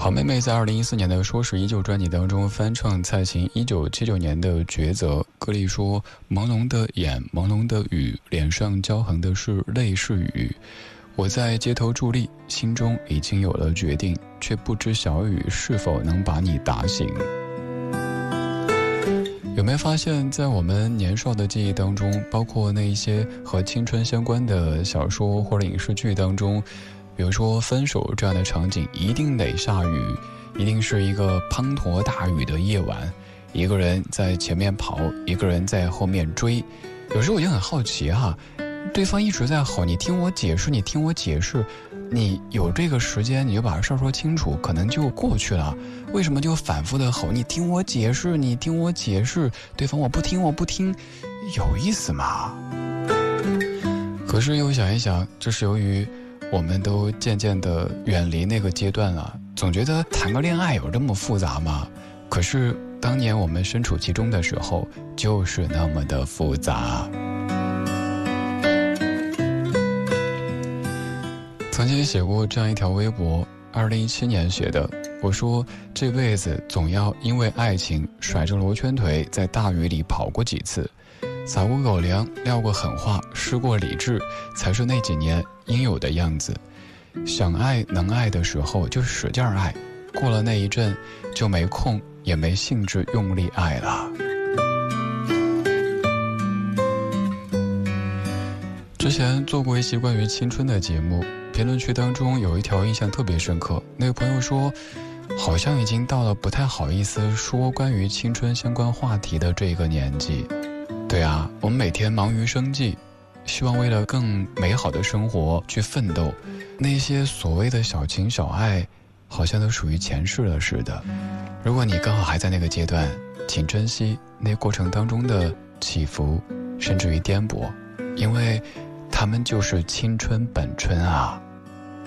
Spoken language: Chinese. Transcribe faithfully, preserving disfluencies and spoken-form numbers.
好妹妹在二零一四年的《说是依旧》专辑当中翻唱蔡琴一九七九年的《抉择》，歌里说：朦胧的眼，朦胧的雨，脸上骄横的是泪是雨。我在街头伫立，心中已经有了决定，却不知小雨是否能把你打醒。有没有发现，在我们年少的记忆当中，包括那一些和青春相关的小说或者影视剧当中，比如说分手这样的场景，一定得下雨，一定是一个滂沱大雨的夜晚，一个人在前面跑，一个人在后面追。有时候我就很好奇哈，对方一直在吼，你听我解释，你听我解释，你有这个时间你就把事儿说清楚，可能就过去了。为什么就反复的吼，你听我解释，你听我解释，对方我不听我不听，有意思吗？可是又想一想，这是由于我们都渐渐的远离那个阶段了，总觉得谈个恋爱有这么复杂吗？可是当年我们身处其中的时候，就是那么的复杂。曾经写过这样一条微博，二零一七年写的，我说这辈子总要因为爱情甩着罗圈腿在大雨里跑过几次，撒过狗粮，撂过狠话，失过理智，才是那几年应有的样子。想爱能爱的时候就使劲爱，过了那一阵就没空也没兴致用力爱了。之前做过一期关于青春的节目，评论区当中有一条印象特别深刻，那个朋友说好像已经到了不太好意思说关于青春相关话题的这个年纪。对啊，我们每天忙于生计，希望为了更美好的生活去奋斗，那些所谓的小情小爱好像都属于前世了似的。如果你刚好还在那个阶段，请珍惜那过程当中的起伏甚至于颠簸，因为他们就是青春本春啊。